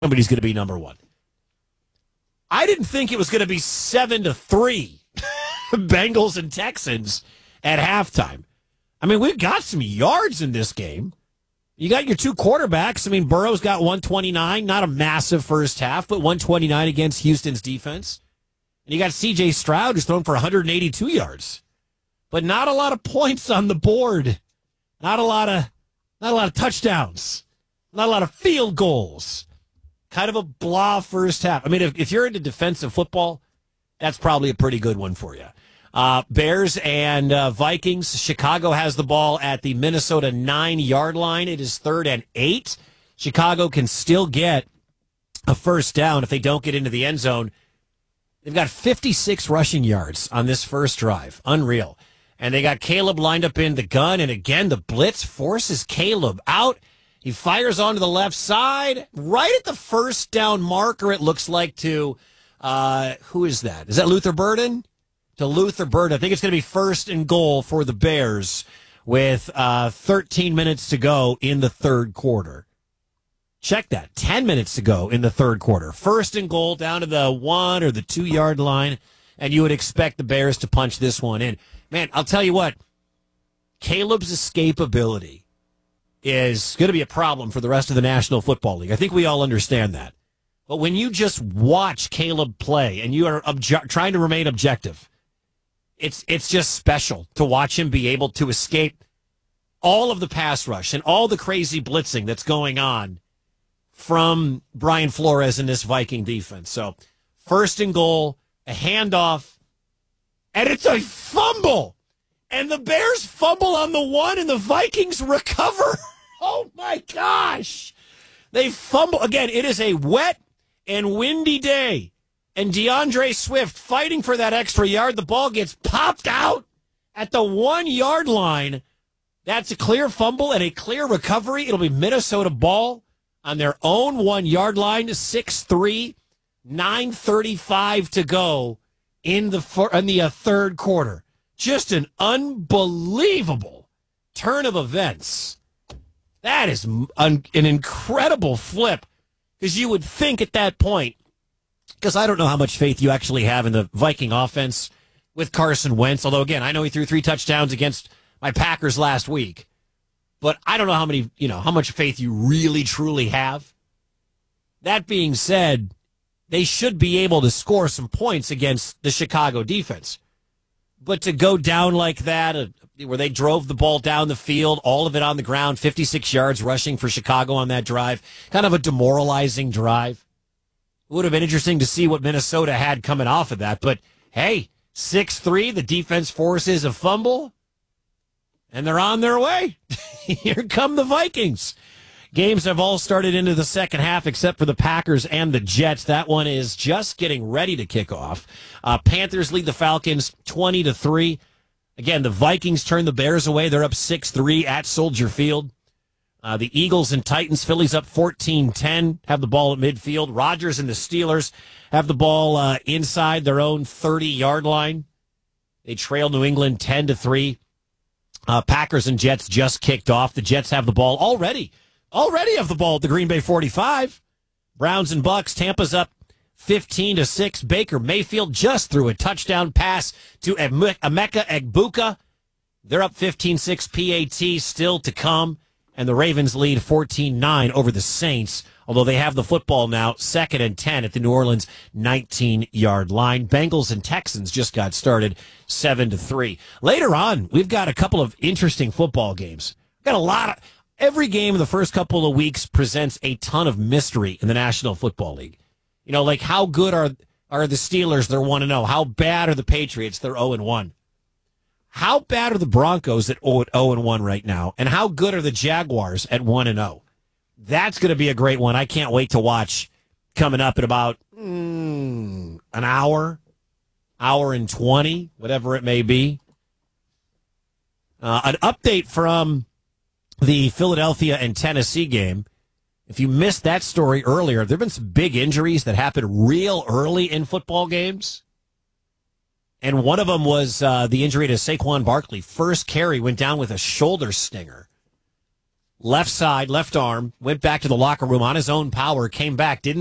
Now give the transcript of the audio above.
Somebody's going to be number one. I didn't think it was going to be 7-3 Bengals and Texans at halftime. I mean, we've got some yards in this game. You got your two quarterbacks. I mean, Burrow's got 129, not a massive first half, but 129 against Houston's defense. And you got C.J. Stroud who's thrown for 182 yards. But not a lot of points on the board. Not a lot of touchdowns. Not a lot of field goals. Kind of a blah first half. I mean, if you're into defensive football, that's probably a pretty good one for you. Bears and Vikings. Chicago has the ball at the Minnesota 9-yard line. It is 3rd and 8. Chicago can still get a first down if they don't get into the end zone. They've got 56 rushing yards on this first drive. Unreal. And they got Caleb lined up in the gun. And again, the blitz forces Caleb out. He fires onto the left side, right at the first down marker, it looks like, to, who is that? Is that Luther Burden? To Luther Burden. I think it's going to be 1st and goal for the Bears with 13 minutes to go in the third quarter. Check that. 10 minutes to go in the third quarter. 1st and goal down to the 1 or the 2-yard line, and you would expect the Bears to punch this one in. Man, I'll tell you what, Caleb's escapability is going to be a problem for the rest of the National Football League. I think we all understand that. But when you just watch Caleb play and you are trying to remain objective, it's just special to watch him be able to escape all of the pass rush and all the crazy blitzing that's going on from Brian Flores in this Viking defense. So 1st and goal, a handoff, and it's a fumble. And the Bears fumble on the 1, and the Vikings recover. Oh, my gosh. They fumble. Again, it is a wet and windy day. And DeAndre Swift fighting for that extra yard. The ball gets popped out at the 1-yard line. That's a clear fumble and a clear recovery. It'll be Minnesota ball on their own 1-yard line. 6-3, 9:35 to go in the third quarter. Just an unbelievable turn of events. That is an incredible flip, because you would think at that point, because I don't know how much faith you actually have in the Viking offense with Carson Wentz, although, again, I know he threw 3 touchdowns against my Packers last week, but I don't know how much faith you really, truly have. That being said, they should be able to score some points against the Chicago defense. But to go down like that, where they drove the ball down the field, all of it on the ground, 56 yards rushing for Chicago on that drive, kind of a demoralizing drive. It would have been interesting to see what Minnesota had coming off of that. But, hey, 6-3, the defense forces a fumble, and they're on their way. Here come the Vikings. Games have all started into the second half except for the Packers and the Jets. That one is just getting ready to kick off. Panthers lead the Falcons 20-3. Again, the Vikings turn the Bears away. They're up 6-3 at Soldier Field. The Eagles and Titans, Phillies up 14-10, have the ball at midfield. Rodgers and the Steelers have the ball inside their own 30-yard line. They trail New England 10-3. Packers and Jets just kicked off. The Jets have the ball already have the ball at the Green Bay 45. Browns and Bucks, Tampa's up 15-6. Baker Mayfield just threw a touchdown pass to Emeka Egbuka. They're up 15-6. PAT still to come. And the Ravens lead 14-9 over the Saints, although they have the football now, 2nd and 10 at the New Orleans 19-yard line. Bengals and Texans just got started 7-3. Later on, we've got a couple of interesting football games. We've got every game in the first couple of weeks presents a ton of mystery in the National Football League. You know, like how good are the Steelers? They're 1-0. How bad are the Patriots? They're 0-1. How bad are the Broncos at 0-1 right now? And how good are the Jaguars at 1-0? That's going to be a great one. I can't wait to watch coming up in about an hour and 20, whatever it may be. An update from the Philadelphia and Tennessee game. If you missed that story earlier, there have been some big injuries that happened real early in football games. And one of them was the injury to Saquon Barkley. First carry went down with a shoulder stinger. left side, left arm, went back to the locker room on his own power, came back, didn't